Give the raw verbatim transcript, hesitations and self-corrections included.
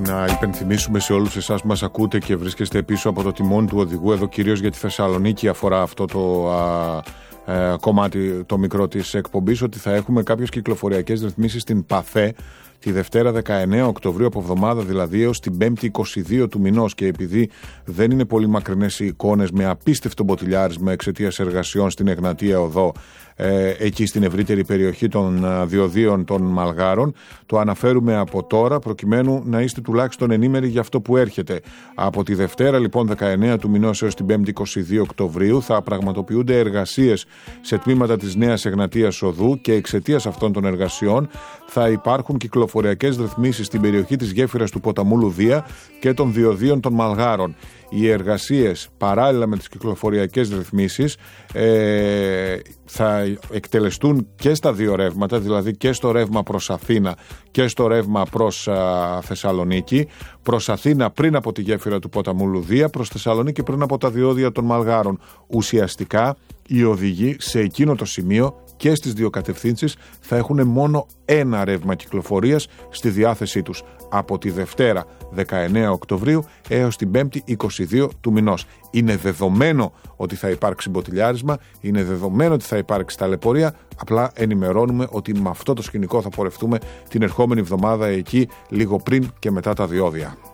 Να υπενθυμίσουμε σε όλους εσάς που μας ακούτε και βρίσκεστε πίσω από το τιμόνι του οδηγού, εδώ κυρίως για τη Θεσσαλονίκη αφορά αυτό το α, α, κομμάτι το μικρό της εκπομπής, ότι θα έχουμε κάποιες κυκλοφοριακές ρυθμίσεις στην ΠΑΘΕ τη Δευτέρα δεκαεννέα Οκτωβρίου, από εβδομάδα δηλαδή, έως την Πέμπτη είκοσι δύο του μηνός. Και επειδή δεν είναι πολύ μακρινές οι εικόνες με απίστευτο μποτιλιάρισμα εξαιτίας εργασιών στην Εγνατία Οδό, ε, εκεί στην ευρύτερη περιοχή των ε, διοδίων των Μαλγάρων, το αναφέρουμε από τώρα προκειμένου να είστε τουλάχιστον ενήμεροι για αυτό που έρχεται. Από τη Δευτέρα λοιπόν δεκαεννέα του μηνός έως την Πέμπτη είκοσι δύο Οκτωβρίου θα πραγματοποιούνται εργασίες σε τμήματα της Νέας Εγνατίας Οδού και εξαιτίας αυτών των εργασιών θα υπάρχουν κυκλοφοριακές ρυθμίσεις στην περιοχή της γέφυρας του ποταμού Λουδία και των διοδίων των Μαλγάρων. Οι εργασίες παράλληλα με τις κυκλοφοριακές ρυθμίσεις ε, θα εκτελεστούν και στα δύο ρεύματα, δηλαδή και στο ρεύμα προς Αθήνα και στο ρεύμα προς α, Θεσσαλονίκη. Προς Αθήνα πριν από τη γέφυρα του ποταμού Λουδία, προς Θεσσαλονίκη πριν από τα διόδια των Μαλγάρων. Ουσιαστικά οι οδηγοί σε εκείνο το σημείο και στις δύο κατευθύνσεις θα έχουν μόνο ένα ρεύμα κυκλοφορίας στη διάθεσή τους από τη Δευτέρα δεκαεννέα Οκτωβρίου έως την Πέμπτη είκοσι δύο του μηνός. Είναι δεδομένο ότι θα υπάρξει μποτιλιάρισμα, είναι δεδομένο ότι θα υπάρξει ταλαιπωρία, απλά ενημερώνουμε ότι με αυτό το σκηνικό θα πορευτούμε την ερχόμενη εβδομάδα εκεί λίγο πριν και μετά τα διόδια.